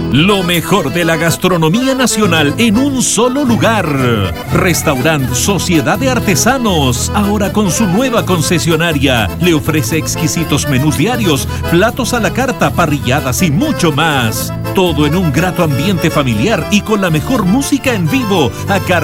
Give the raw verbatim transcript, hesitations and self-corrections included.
Lo mejor de la gastronomía nacional en un solo lugar. Restaurant Sociedad de Artesanos, ahora con su nueva concesionaria. Le ofrece exquisitos menús diarios, platos a la carta, parrilladas y mucho más. Todo en un grato ambiente familiar y con la mejor música en vivo a cargo